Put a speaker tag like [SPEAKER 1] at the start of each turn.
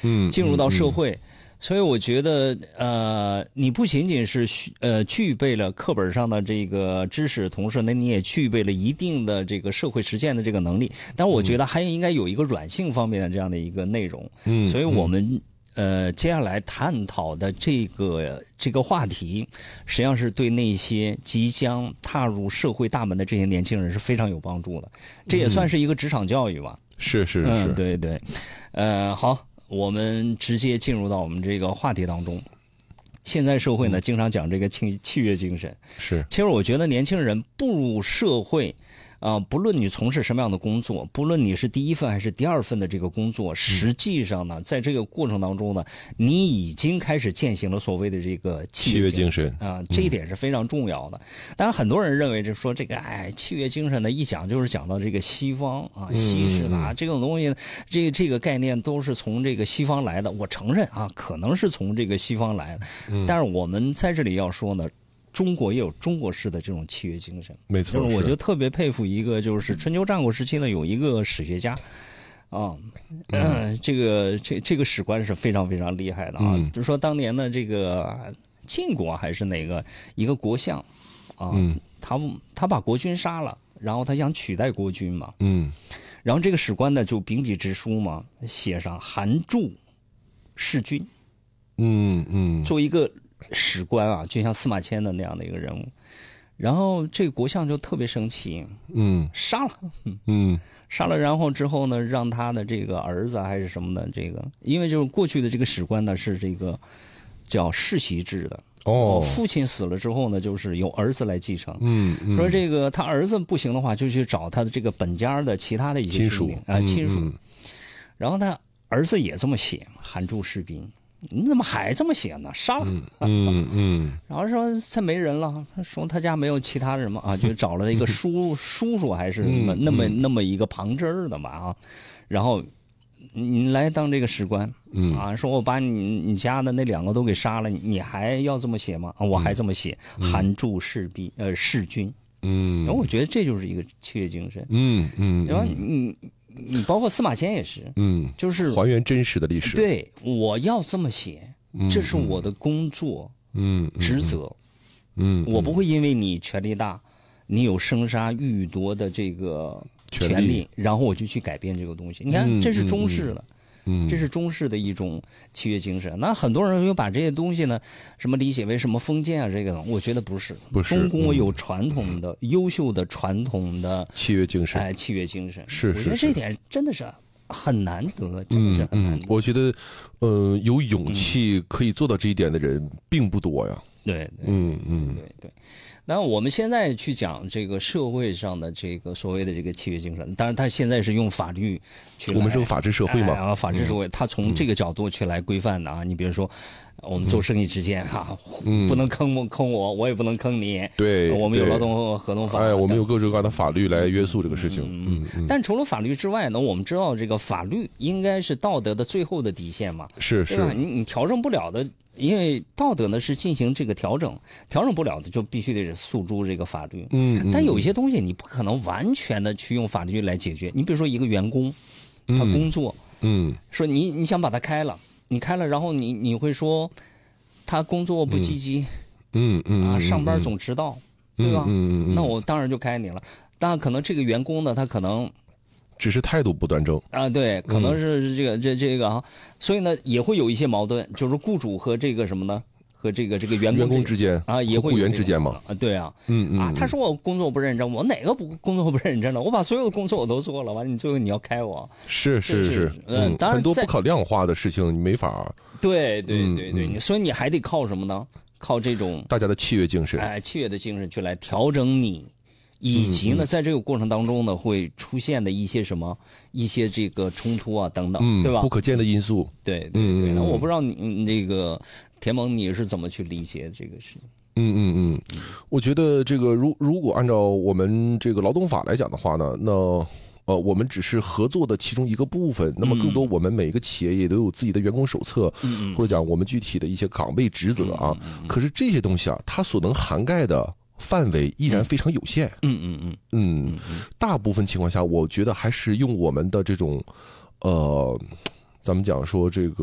[SPEAKER 1] 进入到社会。所以我觉得，你不仅仅是具备了课本上的这个知识，同时呢，你也具备了一定的这个社会实践的这个能力。但我觉得还应该有一个软性方面的这样的一个内容。所以我们接下来探讨的这个话题，实际上是对那些即将踏入社会大门的这些年轻人是非常有帮助的。这也算是一个职场教育吧。
[SPEAKER 2] 是，
[SPEAKER 1] 对对，好。我们直接进入到我们这个话题当中。现在社会呢，经常讲这个契约精神。
[SPEAKER 2] 是，
[SPEAKER 1] 其实我觉得年轻人步入社会，不论你从事什么样的工作，不论你是第一份还是第二份的这个工作，实际上呢，在这个过程当中呢，你已经开始践行了所谓的这个
[SPEAKER 2] 契约精神
[SPEAKER 1] 这一点是非常重要的。当然，很多人认为说这个契约精神呢，一讲就是讲到这个西方西式的这种东西，这个概念都是从这个西方来的。我承认可能是从这个西方来的，但是我们在这里要说呢。中国也有中国式的这种契约精神，
[SPEAKER 2] 没错。
[SPEAKER 1] 我就特别佩服一个，就是春秋战国时期呢，有一个史学家，这个史官是非常非常厉害的就是说当年的这个晋国还是哪个一个国相他把国君杀了，然后他想取代国君嘛，然后这个史官呢就秉笔直书嘛，写上韩著弑君，作为一个史官就像司马迁的那样的一个人物，然后这个国相就特别生气，杀了，然后之后呢，让他的这个儿子还是什么的，这个因为就是过去的这个史官呢是这个叫世袭制的，父亲死了之后呢，就是由儿子来继承，说这个他儿子不行的话，就去找他的这个本家的其他的一些亲属，然后他儿子也这么写，韩著弑君。你怎么还这么写呢？杀了，然后说他没人了，说他家没有其他人嘛就找了一个叔叔还是那么一个旁支的嘛然后你来当这个史官说我把你家的那2个都给杀了，你还要这么写吗？我还这么写，韩著弑君，然后我觉得这就是一个契约精神，然后你包括司马迁也是，就是
[SPEAKER 2] 还原真实的历史。
[SPEAKER 1] 对，我要这么写，这是我的工作，职责，我不会因为你权力大，你有生杀予夺的这个权利，然后我就去改变这个东西。你看，这是中式的。这是中式的一种契约精神。那很多人又把这些东西呢，什么理解为什么封建这个，我觉得不是。中国有传统的、优秀的传统的
[SPEAKER 2] 契约精神。
[SPEAKER 1] 契约精神
[SPEAKER 2] 是。
[SPEAKER 1] 我觉得这点真的是很难得，真的是很难得。
[SPEAKER 2] 我觉得，有勇气可以做到这一点的人并不多呀。
[SPEAKER 1] 对，对。那我们现在去讲这个社会上的这个所谓的这个契约精神，当然他现在是用法律去，
[SPEAKER 2] 我们是个法治社会嘛，
[SPEAKER 1] 法治社会，他从这个角度去来规范的你比如说，我们做生意之间不能坑我，我也不能坑你，
[SPEAKER 2] 对，
[SPEAKER 1] 我们有劳动合同法，
[SPEAKER 2] 我们有各种各样的法律来约束这个事情。
[SPEAKER 1] 但除了法律之外呢，我们知道这个法律应该是道德的最后的底线嘛，
[SPEAKER 2] 是，
[SPEAKER 1] 对吧？你调整不了的。因为道德呢是进行这个调整不了的，就必须得诉诸这个法律。但有一些东西你不可能完全的去用法律来解决。你比如说一个员工，他工作，说你想把他开了，你开了，然后你会说他工作不积极，上班总迟到，对吧？那我当然就开你了。当然可能这个员工呢，他可能。
[SPEAKER 2] 只是态度不端正
[SPEAKER 1] 对，可能是这个所以呢也会有一些矛盾，就是雇主和这个什么呢？和这个员工
[SPEAKER 2] 之间
[SPEAKER 1] 也会有
[SPEAKER 2] 雇员之间嘛
[SPEAKER 1] 对他说我工作不认真，我哪个工作不认真了？我把所有的工作我都做了，完了你最后你要开我，
[SPEAKER 2] 是，
[SPEAKER 1] 当然
[SPEAKER 2] 很多不可量化的事情你没法。
[SPEAKER 1] 对，所以你还得靠什么呢？靠这种
[SPEAKER 2] 大家的契约精神，
[SPEAKER 1] 契约的精神去来调整你。以及呢，在这个过程当中呢，会出现的一些一些这个冲突等等，对吧？
[SPEAKER 2] 不可见的因素。
[SPEAKER 1] 对。那我不知道你这个田萌你是怎么去理解这个事？
[SPEAKER 2] 我觉得这个如果按照我们这个劳动法来讲的话呢，那我们只是合作的其中一个部分。那么更多，我们每个企业也都有自己的员工手册，或者讲我们具体的一些岗位职责可是这些东西它所能涵盖的范围依然非常有限。大部分情况下，我觉得还是用我们的这种咱们讲说这个